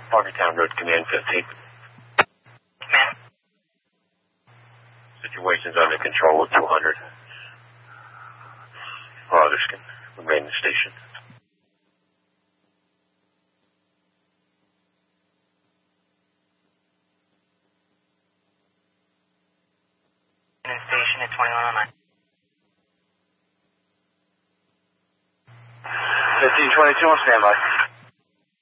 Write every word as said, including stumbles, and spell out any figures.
Parkertown Road, Command fifteen. Command. Situation's under control at two hundred. All others can remain in the station. In station at twenty-one oh nine. fifteen twenty-two on standby.